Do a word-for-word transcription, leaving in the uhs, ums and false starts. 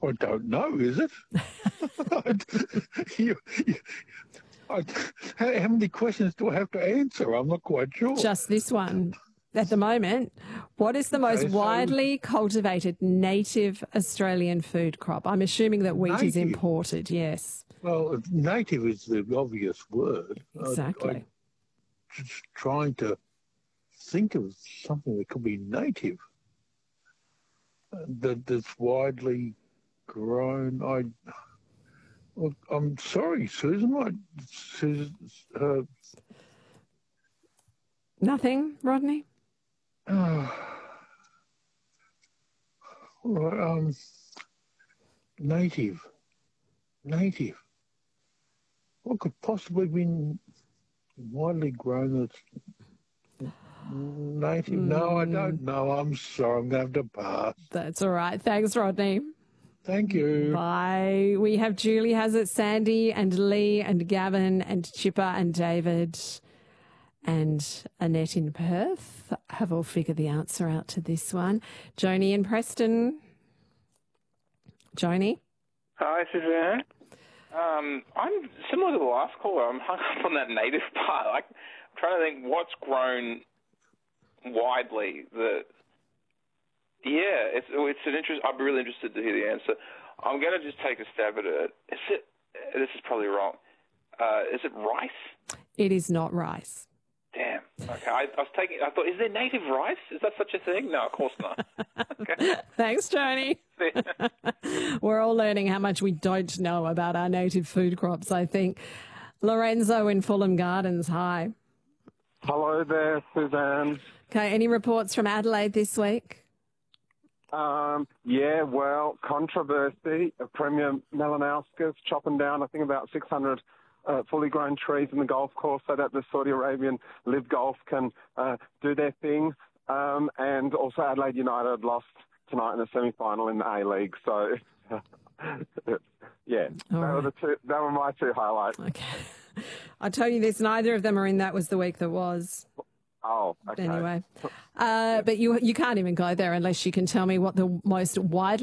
I don't know, is it? you, you, I, how, how many questions do I have to answer? I'm not quite sure. Just this one. At the moment, what is the most Okay, so- widely cultivated native Australian food crop? I'm assuming that wheat is Native? imported, yes. Well, native is the obvious word. I- Exactly. I'm just trying to think of something that could be native, uh, that, that's widely grown. I, well, I'm sorry, Susan. I, Susan uh, Nothing, Rodney? uh, well, um, native, native. What could possibly be widely grown that's native? No, I don't know. I'm sorry. I'm going to have to pass. That's all right. Thanks, Rodney. Thank you. Bye. We have Julie has it, Sandy and Lee and Gavin and Chipper and David and Annette in Perth have all figured the answer out to this one. Joni and Preston. Joni? Hi, Suzanne. Um, I'm similar to the last caller. I'm hung up on that native part. Like, I'm trying to think what's grown widely. The yeah, it's it's an interest. I'd be really interested to hear the answer. I'm going to just take a stab at it. Is it? This is probably wrong. Uh, is it rice? It is not rice. Damn. Okay. I, I was taking. I thought, is there native rice? Is that such a thing? No, of course not. Okay. Thanks, Joni. We're all learning how much we don't know about our native food crops, I think. Lorenzo in Fulham Gardens, hi. Hello there, Suzanne. Okay, any reports from Adelaide this week? Um, yeah, well, controversy. Premier Malinowskis chopping down, I think, about six hundred uh, fully grown trees in the golf course so that the Saudi Arabian Live Golf can uh, do their thing. Um, and also Adelaide United lost tonight in the semi-final in the A-League. So, yeah, All that right. were the two. That were my two highlights. Okay. I tell you this, neither of them are in That Was the Week That Was. Oh, okay. Anyway. Uh, but you you can't even go there unless you can tell me what the most widely